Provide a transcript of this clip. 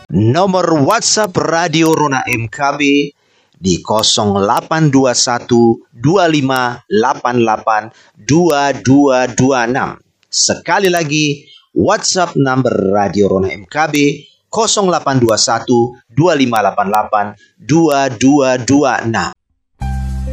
Nomor WhatsApp Radio Rona MKB di 0821 2588 2226. Sekali lagi, WhatsApp number Radio Rona MKB 0821 2588 2226.